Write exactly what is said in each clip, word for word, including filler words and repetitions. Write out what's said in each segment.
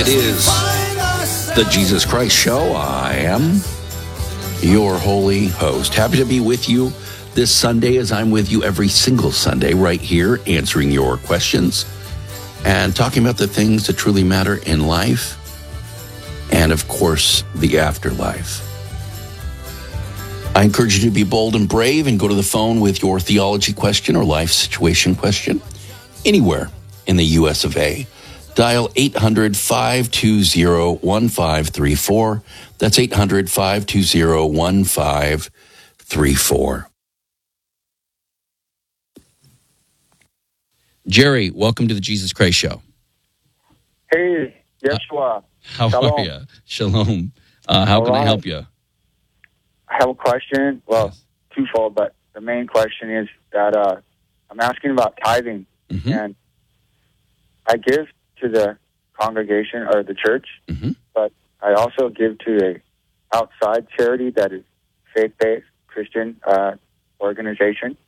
It is the Jesus Christ Show. I am your holy host. Happy to be with you this Sunday, as I'm with you every single Sunday right here, answering your questions and talking about the things that truly matter in life and, of course, the afterlife. I encourage you to be bold and brave and go to the phone with your theology question or life situation question anywhere in the U S of A. Dial eight hundred, five two zero, one five three four. That's eight hundred, five two zero, one five three four. Jerry, welcome to the Jesus Christ Show. Hey, Yeshua. Uh, how Shalom. are you? Shalom. Uh, how All can right. I help you? I have a question. Well, Yes. twofold, but the main question is that uh, I'm asking about tithing. Mm-hmm. And I give to the congregation or the church, Mm-hmm. but I also give to a outside charity that is faith-based Christian uh, organization.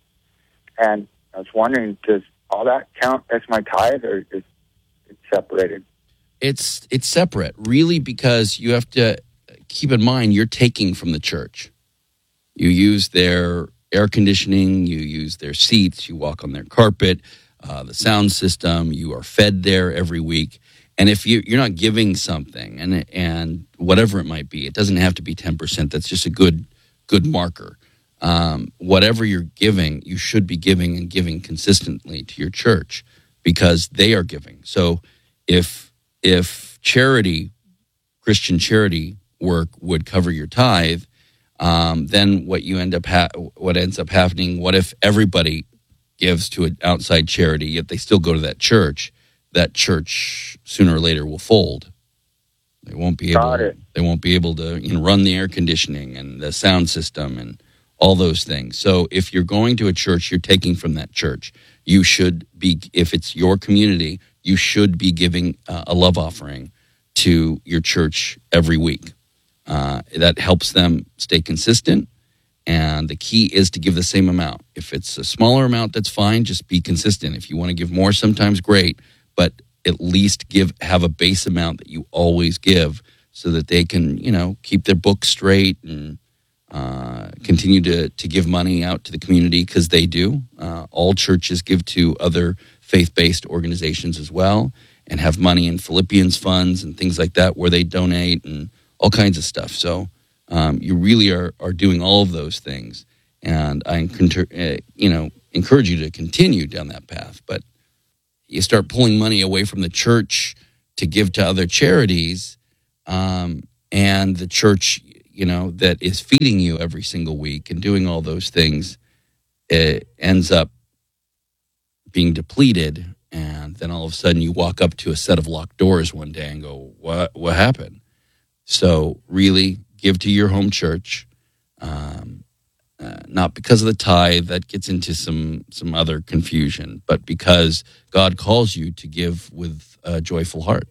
And I was wondering, does all that count as my tithe, or is it separated? It's it's separate, really, because you have to keep in mind you're taking from the church. You use their air conditioning, you use their seats, you walk on their carpet, uh, the sound system, you are fed there every week. And if you, you're not giving something, and and whatever it might be, it doesn't have to be ten percent. That's just a good good marker. Um, whatever you're giving, you should be giving and giving consistently to your church because they are giving. So if if charity, Christian charity work would cover your tithe, um, then what you end up ha- what ends up happening? What if everybody gives to an outside charity, yet they still go to that church? That church sooner or later will fold. They won't be able. Got it. They won't be able to you know, run the air conditioning and the sound system and all those things. So if you're going to a church, you're taking from that church. You should be, if it's your community, you should be giving uh, a love offering to your church every week. Uh, that helps them stay consistent. And the key is to give the same amount. If it's a smaller amount, that's fine. Just be consistent. If you want to give more, sometimes great. But at least give have a base amount that you always give so that they can, you know, keep their books straight and uh, continue to, to give money out to the community because they do. Uh, all churches give to other faith-based organizations as well and have money in Philippians funds and things like that where they donate and all kinds of stuff. So um, you really are, are doing all of those things. And I uh, you know, encourage you to continue down that path. But you start pulling money away from the church to give to other charities, um, and the church, you know, that is feeding you every single week and doing all those things, it ends up being depleted. And then all of a sudden you walk up to a set of locked doors one day and go, what, what happened? So really give to your home church, um, Uh, not because of the tithe, that gets into some some other confusion, but because God calls you to give with a joyful heart.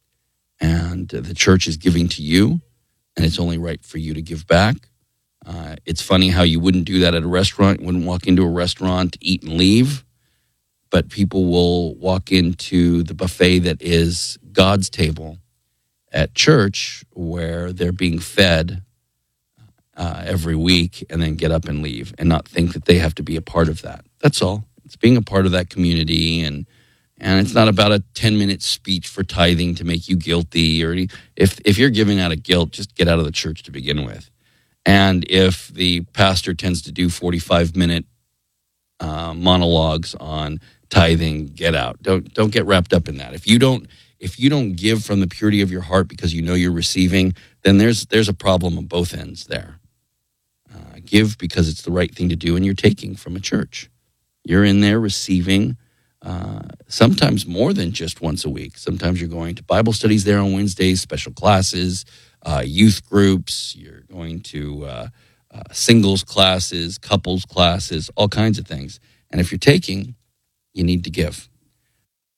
And uh, the church is giving to you, and it's only right for you to give back. Uh, it's funny how you wouldn't do that at a restaurant. You wouldn't walk into a restaurant, eat and leave, but people will walk into the buffet that is God's table at church where they're being fed Uh, every week and then get up and leave and not think that they have to be a part of that. That's all. It's being a part of that community, and and it's not about a ten-minute speech for tithing to make you guilty. Or any, if if you're giving out of guilt, just get out of the church to begin with. And if the pastor tends to do forty-five-minute uh, monologues on tithing, get out. Don't don't get wrapped up in that. If you don't if you don't give from the purity of your heart because you know you're receiving, then there's there's a problem on both ends there. Uh, give because it's the right thing to do, and you're taking from a church. You're in there receiving uh, sometimes more than just once a week. Sometimes you're going to Bible studies there on Wednesdays, special classes, uh, youth groups. You're going to uh, uh, singles classes, couples classes, all kinds of things. And if you're taking, you need to give.